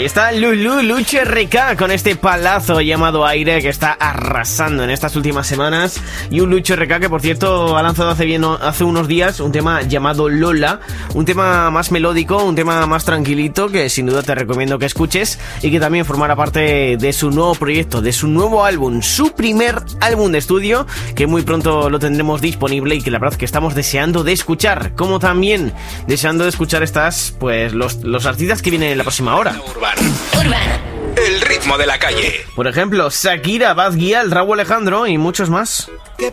está Lucho RK con este palazo llamado Aire, que está arrasando en estas últimas semanas. Y un Lucho RK que, por cierto, ha lanzado hace unos días un tema llamado Lola, un tema más melódico, un tema más tranquilito, que sin duda te recomiendo que escuches, y que también formará parte de su nuevo proyecto, de su nuevo álbum, su primer álbum de estudio, que muy pronto lo tendremos disponible y que la verdad que estamos deseando de escuchar, como también deseando de escuchar pues los artistas que vienen en la próxima hora. Urban. El ritmo de la calle. Por ejemplo, Shakira, Bad Gyal, Rauw Alejandro y muchos más. ¿Qué